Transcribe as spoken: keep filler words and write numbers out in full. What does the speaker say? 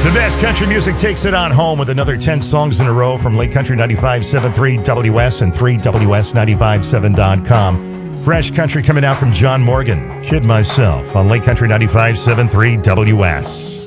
The best country music takes it on home with another ten songs in a row from Lake Country ninety-five point seven three W S and three W S nine five seven dot com. Fresh country coming out from John Morgan, Kid Myself, on Lake Country ninety-five point seven three W S.